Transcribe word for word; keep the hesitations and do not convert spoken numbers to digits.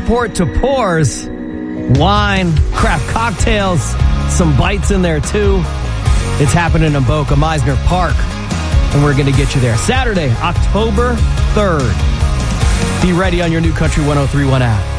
Airport to Pours. Wine, craft cocktails, some bites in there too. It's happening in Boca, Meisner Park, and we're going to get you there. Saturday, October third. Be ready on your new Country one oh three one app.